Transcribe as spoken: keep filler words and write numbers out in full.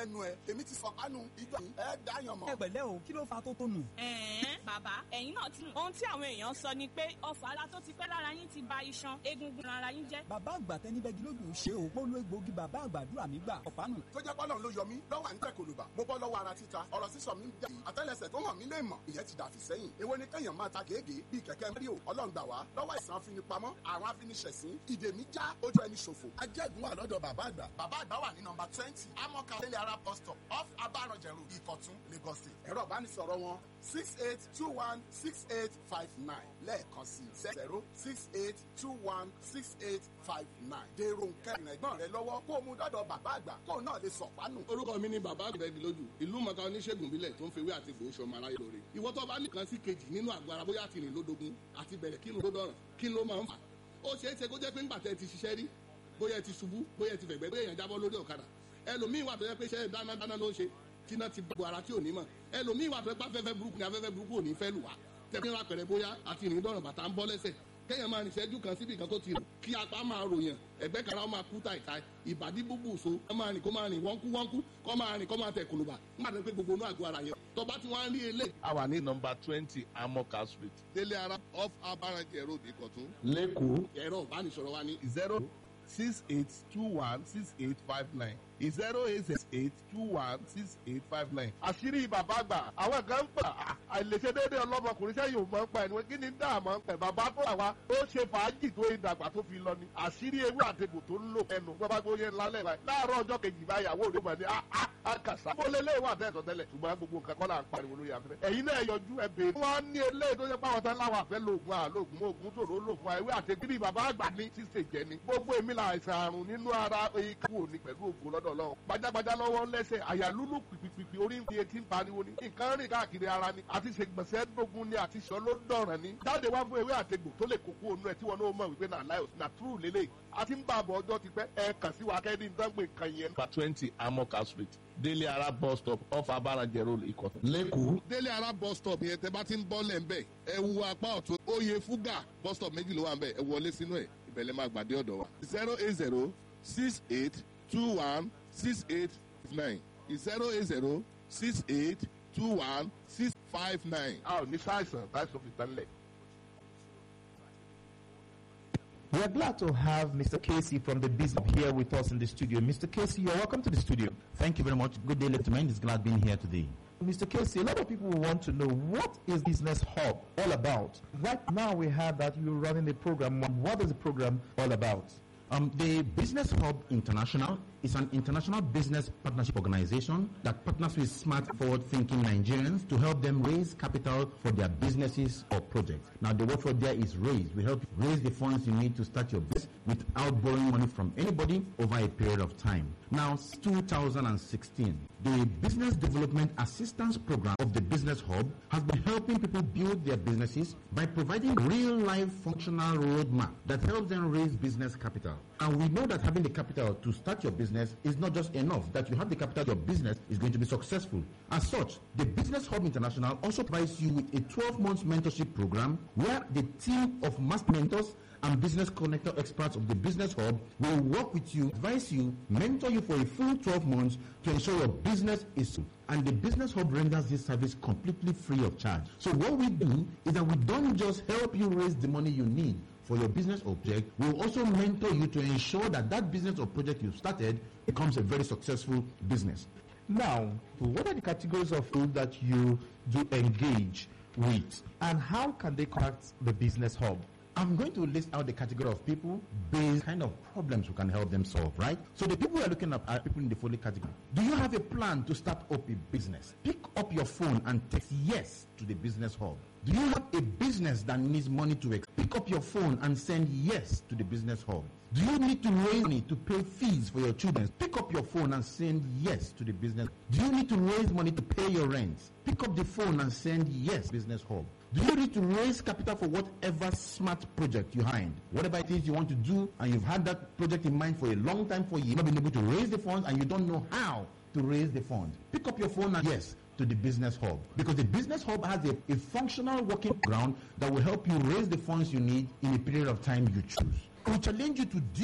lẹ́nu ẹ̀ èmi ti sọ pánu ìjọ yìí ẹ dáyàn mọ́. ẹ pẹ̀lẹ́ o kí ló fa tó tó nù. ẹ̀ẹ́n bàbá ẹ̀yin náà ti ohun tí àwọn èèyàn sọ ni pé ọfà ara tó ti pẹ́ lára yín ti ba iṣan egungun ara yín jẹ́. bàbá àgbà tẹni bẹ́gi lójú ṣe o mo lo egbòogi bàbá àgbàdúrà mi gbà ọ̀pánù. tó jẹ́ pọ́nà ló yọ mí lọ́wọ́ à ń tẹ̀ kòlùbà mo bọ́ lọ́wọ́ ara títa ọ̀rọ̀ sísọ mi ń jà àtẹ́lẹsẹ̀ tó hàn mí lè mọ̀ ìyẹn ti dàfi sẹ́yìn èwo ni kẹ́yàn máa ta gèégèé bíi kẹ̀kẹ́ mario ọlọ́ngbà wá lọ́wọ́ àìsàn afinipamọ́ àwọn afiniṣẹ̀sín ìdè mi já ojú ẹni ṣòfò. ajẹ́gun wà lọ́dọ̀ bàbá àgbà. bàbá àgbà wà ní nọmba twenty amọ́ka lélẹ̀ ara bus stop off abaranjẹ̀rù ìkọ̀tún lagos state. ẹ̀rọ ìbánisọ̀rọ̀ wọn six eight two one six eight five nine lẹ́ẹ̀kan sí zero six eight two one six eight five nine. dèrò nkẹ́rin ẹ̀gbọ́n rẹ lọ́wọ́ kó o mú dọ́dọ̀ bàbá àgbà kó o náà lè sọ̀pánù. orúkọ mi ni bàbá àgbà ẹni lójú ìlú mọ̀ká oníṣègùn bílẹ̀ tó ń fewé àti gbòó ṣọmọ aráyé lóore. ìwọ tó bá nìkan sí kejì nínú àgọ́ ara bóyá àti rìn lódogun àti bẹ̀rẹ̀ kí ló tó dọ̀ràn kí ló máa ń fà. ó ṣeé ṣe kó jẹ́ pé ńgbà tẹ́ ti ṣiṣẹ́ rí bóyá ti ṣubú bóyá ti fẹ̀gbẹ́ bóyá èèyàn jábọ́ lórí ọ̀kadà ẹlòmíì wà tó yẹ pé iṣẹ́ dánadáná ló ń ṣe tíná ti gbogbo ara tí ò ní mọ̀ ẹlòmíì wà tó yẹ pé afẹ́fẹ́ burúkú ni afẹ́fẹ́ burúkú ò ní fẹ́ lù wá tẹ̀sí ra pẹ̀rẹ̀ bóyá àti rìn dọ̀ràn bàtà ń bọ́ lẹ́sẹ̀ kéèyàn máa rìn ìṣẹ́jú kan síbi kan tó ti rìn kí apá máa ròyàn ẹ̀gbẹ́ kan ó máa kú tàìtàì ìbàdí búbù so kó máa rìn kó máa rìn wọ́nkú wọ́nkú kó máa rìn kó máa tẹ̀ kùlùbà nígbà tó pé gbogbo inú àgọ́ ara yẹn tó bá ti wá ń rí elé. a wà ní nọmba twenty amoka street délé ara off abarajẹ road ìkọ̀tún. lẹ́kọ̀ọ́ ẹ̀rọ ìbánisọ̀rọ̀ wa ní zero six eight two one six eight five nine zero eight six eight two one six eight five nine. àṣírí bàbá àgbà àwọn kan ń pè àìlèṣe déédéé ọlọ́mọkùnrin sẹ́yìn ò mọ̀ ń pa ẹni kí ni dáàmú ń pẹ̀ bàbá tó àwa ó ṣe fàájì tó ìdàgbà tó fi lọ ni àṣírí ewé àtegbò tó ń lò ẹnu bàbá gbóyè lálẹ́ báyìí láàárọ̀ ọjọ́ kejì báyàwó òde mọ̀ ní àkàṣà ó lé léwà tẹ́tọ̀ tẹ́lẹ̀ ṣùgbọ́n gbogbo nǹkan kọ́ là ń pariwo lórí afẹ́fẹ́ ẹ̀yin náà yọjú ẹ bèèrè wọ́n ní eléyìí tó yẹ pàwọn tán láwọn àfẹ́ lóògùn àlóògùn mọ́ògùn tó ló lògùn àìwé àtẹ̀gírí bàbá àgbà ní ṣíṣe jẹ ni gbogbo èmi là àìsàn àrùn nínú ara ikú òní pẹ̀lú ògùn lọ́dọ̀ Ọlọ́run gbajàgbajà lọ́wọ́ lẹ́sẹ̀ àyà lúlù pìpìpì orí fi etí ń pariwo ni nǹkan rìn káàkiri ara ni àti ṣègbọ̀nsẹ̀ gbógun ni àti sọ ló dọ̀ràn ni jáde wá fún ewé àtegbò tó lè kókó onú ẹ tí wọn náà mọ̀ wípé nà láyò nà túrù lélẹ̀ àti ń bá àbọ̀ ọjọ́ ti pẹ́ ẹ kàn sí wa kẹ́ni dángbè nǹkan yẹn. nọmba twenty amoka street délé ara bus stop off abarajẹ road ìkọ̀tún. lẹ́kọ̀ọ́ délé ara bus stop yẹn tẹ bá ti ń bọ́ lẹ̀ ń bẹ̀ ẹ wu apá ọ̀tún oyè fúgà bus stop méjì ló wà ń bẹ̀ ẹ wọlé sínú ẹ̀ ìbẹ̀lẹ̀ máa gbàdé ọ̀dọ̀ wa. zero eight zero six eight two one six eight nine zero eight zero six eight two one six five nine. a ò ní ṣàìsàn táìsàn fi tán lẹ̀. We are glad to have Mister Casey from the business here with us in the studio. Mister Casey, you're welcome to the studio. Thank you very much. Good day, ladies and gentlemen. It's glad being here today. Mister Casey, a lot of people want to know what is Business Hub all about. Right now we have that you're running a program. What is the program all about? Um, the Business Hub International is an international business partnership organization that partners with smart, forward-thinking Nigerians to help them raise capital for their businesses or projects. Now, the word for there is raise. We help you raise the funds you need to start your business without borrowing money from anybody over a period of time. Now, since two thousand sixteen, the Business Development Assistance Program of the Business Hub has been helping people build their businesses by providing real-life functional roadmap that helps them raise business capital. And we know that having the capital to start your business is not just enough, that you have the capital, your business is going to be successful. As such, the Business Hub International also provides you with a twelve month mentorship program where the team of master mentors and business connector experts of the Business Hub will work with you, advise you, mentor you for a full twelve months to ensure your business is sold. And the Business Hub renders this service completely free of charge. So what we do is that we don't just help you raise the money you need for your business object, we will also mentor you to ensure that that business or project you've started becomes a very successful business. Now, what are the categories of food that you do engage with, and how can they contact the Business Hub? I'm going to list out the category of people based kind of problems we can help them solve, right? So the people we are looking at are people in the following category. Do you have a plan to start up a business? Pick up your phone and text yes to the Business Hub. Do you have a business that needs money to expand? Pick up your phone and send yes to the Business Hub. Do you need to raise money to pay fees for your children? Pick up your phone and send yes to the Business. Do you need to raise money to pay your rent? Pick up the phone and send yes, Business Hub. Do you need to raise capital for whatever smart project you find? Whatever it is you want to do, and you've had that project in mind for a long time for you, you've not been able to raise the funds and you don't know how to raise the funds. Pick up your phone and yes to the Business Hub, because the Business Hub has a, a functional working ground that will help you raise the funds you need in a period of time you choose. We challenge you to do